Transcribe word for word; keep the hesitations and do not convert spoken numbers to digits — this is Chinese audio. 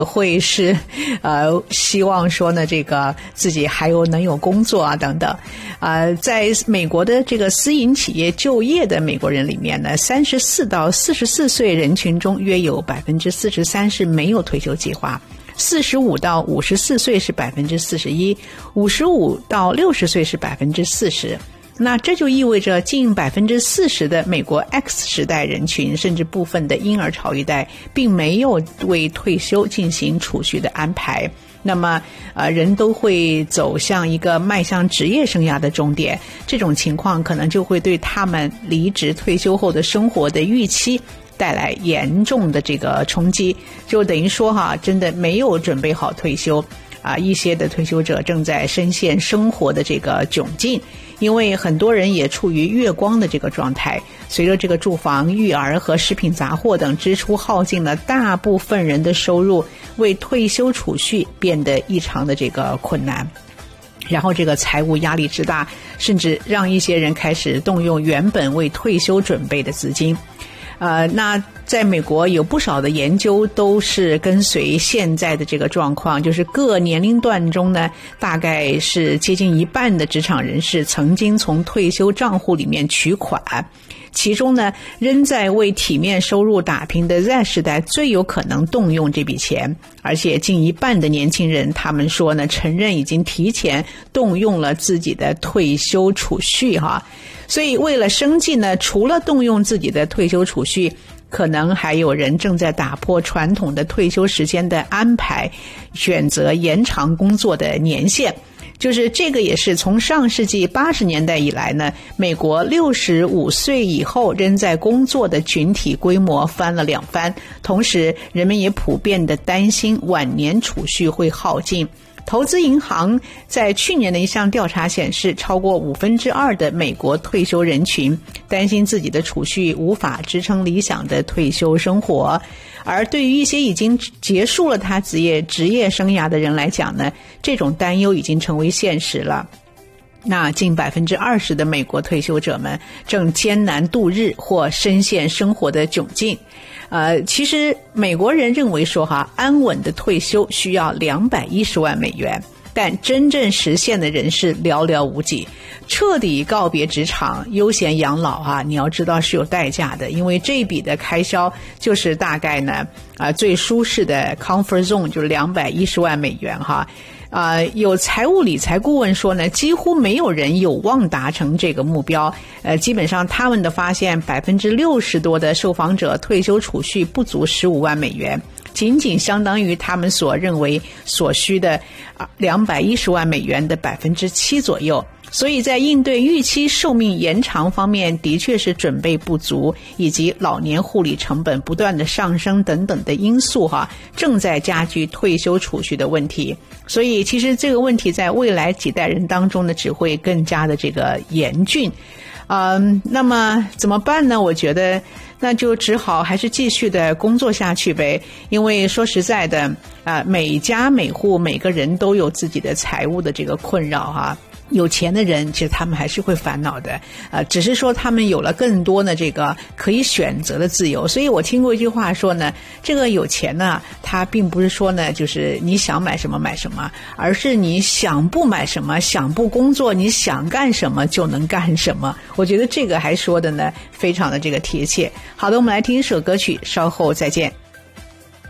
会是呃希望说呢这个自己还有能有工作啊等等啊、呃，在美国的这个私营企业就业的美国人里面呢，三十四到四十四岁人群中约有百分之四十三是没有退休计划，四十五到五十四岁是百分之四十一，五十五到六十岁是百分之四十。那这就意味着近百分之四十的美国 X 时代人群，甚至部分的婴儿潮一代，并没有为退休进行储蓄的安排。那么，呃，人都会走向一个迈向职业生涯的终点，这种情况可能就会对他们离职退休后的生活的预期带来严重的这个冲击，就等于说哈，真的没有准备好退休。啊，一些的退休者正在深陷生活的这个窘境，因为很多人也处于月光的这个状态。随着这个住房、育儿和食品杂货等支出耗尽了大部分人的收入，为退休储蓄变得异常的这个困难。然后这个财务压力之大，甚至让一些人开始动用原本为退休准备的资金。呃，那在美国有不少的研究都是跟随现在的这个状况，就是各年龄段中呢，大概是接近一半的职场人士曾经从退休账户里面取款。其中呢，仍在为体面收入打拼的 Z 世代最有可能动用这笔钱，而且近一半的年轻人，他们说呢，承认已经提前动用了自己的退休储蓄哈。所以为了生计呢，除了动用自己的退休储蓄，可能还有人正在打破传统的退休时间的安排，选择延长工作的年限。就是这个也是从上世纪八十年代以来呢，美国六十五岁以后仍在工作的群体规模翻了两番，同时人们也普遍的担心晚年储蓄会耗尽。投资银行在去年的一项调查显示，超过五分之二的美国退休人群担心自己的储蓄无法支撑理想的退休生活。而对于一些已经结束了他职业职业生涯的人来讲呢，这种担忧已经成为现实了。那近百分之二十的美国退休者们正艰难度日或深陷生活的窘境。呃，其实美国人认为说哈，安稳的退休需要两百一十万美元，但真正实现的人是寥寥无几。彻底告别职场，悠闲养老啊，你要知道是有代价的，因为这笔的开销就是大概呢，啊、呃，最舒适的 comfort zone 就是两百一十万美元哈。啊、呃，有财务理财顾问说呢，几乎没有人有望达成这个目标。呃，基本上他们的发现，百分之六十多的受访者退休储蓄不足十五万美元，仅仅相当于他们所认为所需的啊两百一十万美元的百分之七左右。所以在应对预期寿命延长方面，的确是准备不足，以及老年护理成本不断的上升等等的因素哈，正在加剧退休储蓄的问题。所以其实这个问题在未来几代人当中呢，只会更加的这个严峻。嗯，那么怎么办呢？我觉得那就只好还是继续的工作下去呗。因为说实在的啊、呃，每家每户每个人都有自己的财务的这个困扰哈。有钱的人其实他们还是会烦恼的，呃，只是说他们有了更多的这个可以选择的自由。所以我听过一句话说呢，这个有钱呢，他并不是说呢就是你想买什么买什么，而是你想不买什么，想不工作，你想干什么就能干什么。我觉得这个还说的呢非常的这个贴切。好的，我们来听一首歌曲，稍后再见。